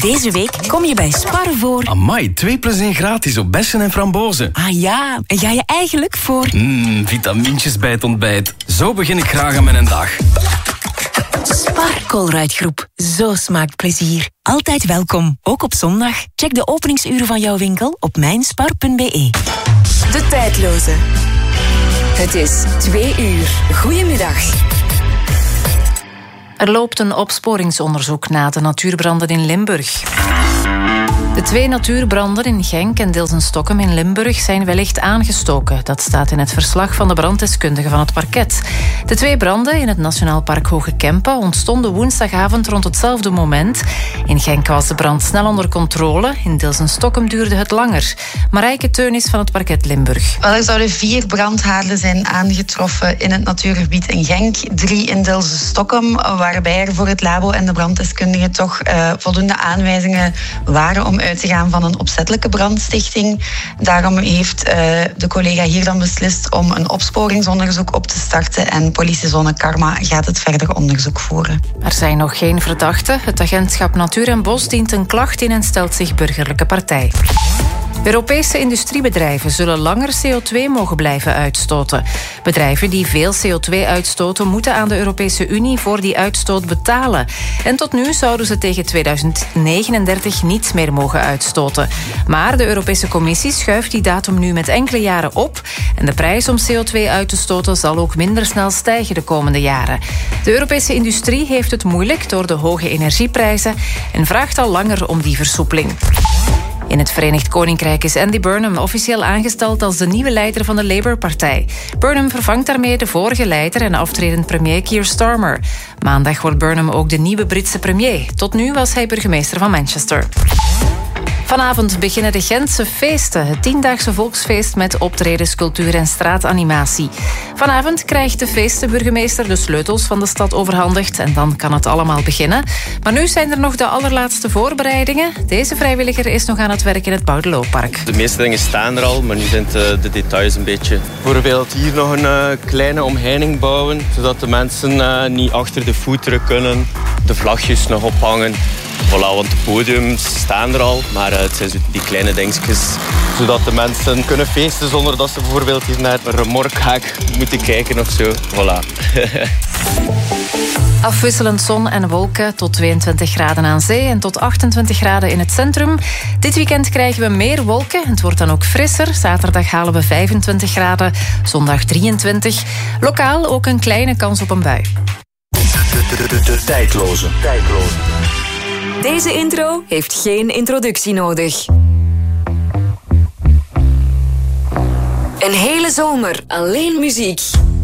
Deze week kom je bij Spar voor... Amai, 2 + 1 gratis op bessen en frambozen. Ah ja, en ga je eigenlijk voor... Vitamintjes bij het ontbijt. Zo begin ik graag aan mijn dag. Spar Colruyt-groep. Zo smaakt plezier. Altijd welkom, ook op zondag. Check de openingsuren van jouw winkel op mijnspar.be. De tijdloze. Het is 2 uur. Goedemiddag. Er loopt een opsporingsonderzoek na de natuurbranden in Limburg. De 2 natuurbranden in Genk en deels in Stokkum in Limburg zijn wellicht aangestoken. Dat staat in het verslag van de branddeskundige van het parket. De 2 branden in het Nationaal Park Hoge Kempen ontstonden woensdagavond rond hetzelfde moment. In Genk was de brand snel onder controle. In deels in Stokkum duurde het langer. Marijke Teunis van het parket Limburg. Er zouden 4 brandhaarden zijn aangetroffen in het natuurgebied in Genk. 3 in deels Stokkum, waarbij er voor het labo en de branddeskundige toch voldoende aanwijzingen waren om uit te gaan van een opzettelijke brandstichting. Daarom heeft de collega hier dan beslist om een opsporingsonderzoek op te starten en politiezone Karma gaat het verder onderzoek voeren. Er zijn nog geen verdachten. Het agentschap Natuur en Bos dient een klacht in en stelt zich burgerlijke partij. Europese industriebedrijven zullen langer CO2 mogen blijven uitstoten. Bedrijven die veel CO2 uitstoten moeten aan de Europese Unie voor die uitstoot betalen. En tot nu zouden ze tegen 2039 niets meer mogen uitstoten. Maar de Europese Commissie schuift die datum nu met enkele jaren op. En de prijs om CO2 uit te stoten zal ook minder snel stijgen de komende jaren. De Europese industrie heeft het moeilijk door de hoge energieprijzen en vraagt al langer om die versoepeling. In het Verenigd Koninkrijk is Andy Burnham officieel aangesteld als de nieuwe leider van de Labour-partij. Burnham vervangt daarmee de vorige leider en aftredend premier Keir Starmer. Maandag wordt Burnham ook de nieuwe Britse premier. Tot nu was hij burgemeester van Manchester. Vanavond beginnen de Gentse feesten, het 10-daagse volksfeest met optredens, cultuur en straatanimatie. Vanavond krijgt de feestenburgemeester de sleutels van de stad overhandigd en dan kan het allemaal beginnen. Maar nu zijn er nog de allerlaatste voorbereidingen. Deze vrijwilliger is nog aan het werk in het Boudelooppark. De meeste dingen staan er al, maar nu zijn de details een beetje. Bijvoorbeeld hier nog een kleine omheining bouwen, zodat de mensen niet achter de voeteren kunnen. De vlagjes nog ophangen. Voilà, want de podiums staan er al, maar het zijn die kleine dingetjes, zodat de mensen kunnen feesten zonder dat ze bijvoorbeeld hier naar een remorkhek moeten kijken of zo. Voilà. Afwisselend zon en wolken, tot 22 graden aan zee en tot 28 graden in het centrum. Dit weekend krijgen we meer wolken, het wordt dan ook frisser. Zaterdag halen we 25 graden, zondag 23. Lokaal ook een kleine kans op een bui. De tijdloze. Deze intro heeft geen introductie nodig. Een hele zomer alleen muziek.